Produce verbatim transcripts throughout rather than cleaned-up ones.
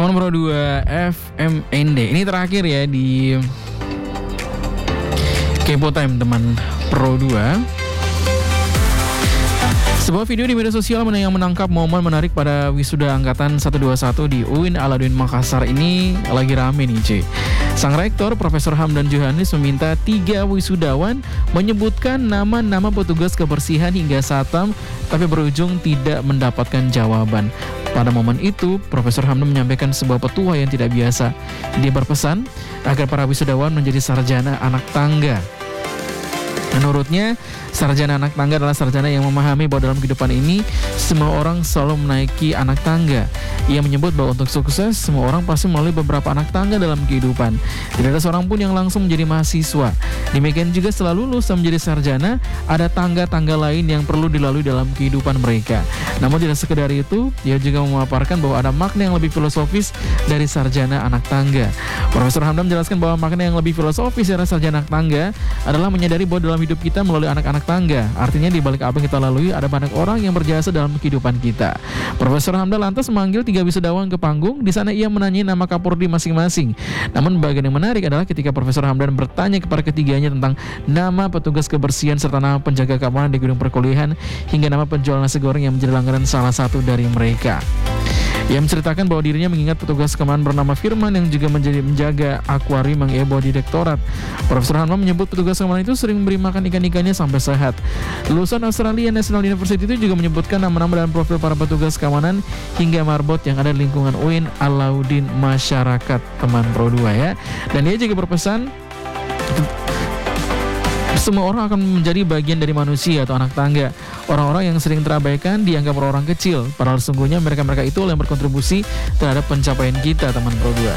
Teman Pro dua F M N D. Ini terakhir ya di Kepo Time teman Pro dua. Sebuah video di media sosial yang menangkap momen menarik pada wisuda angkatan seratus dua puluh satu di U I N Alauddin Makassar ini lagi rame nih, cuy. Sang rektor Profesor Hamdan Johannes meminta tiga wisudawan menyebutkan nama-nama petugas kebersihan hingga satam, tapi berujung tidak mendapatkan jawaban. Pada momen itu, Profesor Hamdan menyampaikan sebuah petua yang tidak biasa. Dia berpesan agar para wisudawan menjadi sarjana anak tangga. Menurutnya, sarjana anak tangga adalah sarjana yang memahami bahwa dalam kehidupan ini semua orang selalu menaiki anak tangga. Ia menyebut bahwa untuk sukses, semua orang pasti melalui beberapa anak tangga dalam kehidupan. Tidak ada seorang pun yang langsung menjadi mahasiswa. Demikian juga setelah lulus dan menjadi sarjana, ada tangga-tangga lain yang perlu dilalui dalam kehidupan mereka. Namun tidak sekedar itu, ia juga memaparkan bahwa ada makna yang lebih filosofis dari sarjana anak tangga. Profesor Hamdan menjelaskan bahwa makna yang lebih filosofis dari sarjana anak tangga adalah menyadari bahwa dalam hidup kita melalui anak-anak tangga. Artinya di balik apa yang kita lalui ada banyak orang yang berjasa dalam kehidupan kita. Profesor Hamdan lantas memanggil tiga wisudawan ke panggung. Di sana ia menanyai nama kapolri masing-masing. Namun bagian yang menarik adalah ketika Profesor Hamdan bertanya kepada ketiganya tentang nama petugas kebersihan serta nama penjaga keamanan di gedung perkuliahan hingga nama penjual nasi goreng yang menjadi langganan salah satu dari mereka. Ia menceritakan bahwa dirinya mengingat petugas keamanan bernama Firman yang juga menjadi menjaga akuarium yang ia bawa di direktorat. Profesor Hamdan menyebut petugas keamanan itu sering memberi makan ikan-ikannya sampai sehat. Lulusan Australia National University itu juga menyebutkan nama-nama dan profil para petugas keamanan hingga marbot yang ada di lingkungan U I N Alauddin Masyarakat teman Pro dua ya. Dan dia juga berpesan semua orang akan menjadi bagian dari manusia atau anak tangga. Orang-orang yang sering terabaikan dianggap orang kecil, padahal sesungguhnya mereka-mereka itu yang berkontribusi terhadap pencapaian kita, teman Pro dua.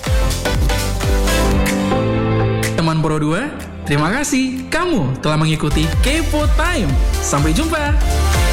Teman Pro dua, terima kasih kamu telah mengikuti Kepo Time. Sampai jumpa.